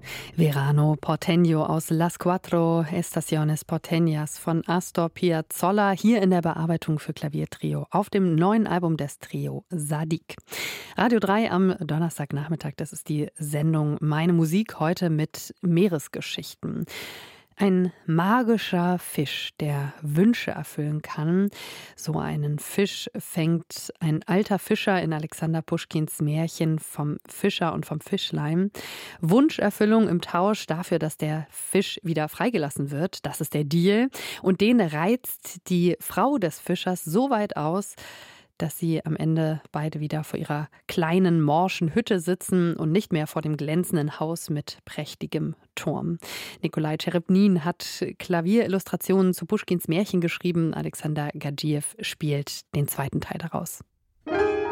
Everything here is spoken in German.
Verano Porteño aus Las Cuatro Estaciones Porteñas von Astor Piazzolla, hier in der Bearbeitung für Klaviertrio auf dem neuen Album des Trio Sadik. Radio 3 am Donnerstagnachmittag, das ist die Sendung Meine Musik, heute mit Meeresgeschichten. Ein magischer Fisch, der Wünsche erfüllen kann. So einen Fisch fängt ein alter Fischer in Alexander Puschkins Märchen vom Fischer und vom Fischlein. Wunscherfüllung im Tausch dafür, dass der Fisch wieder freigelassen wird. Das ist der Deal. Und den reizt die Frau des Fischers so weit aus, dass sie am Ende beide wieder vor ihrer kleinen, morschen Hütte sitzen und nicht mehr vor dem glänzenden Haus mit prächtigem Turm. Nikolai Cherepnin hat Klavierillustrationen zu Puschkins Märchen geschrieben. Alexander Gadjiew spielt den zweiten Teil daraus.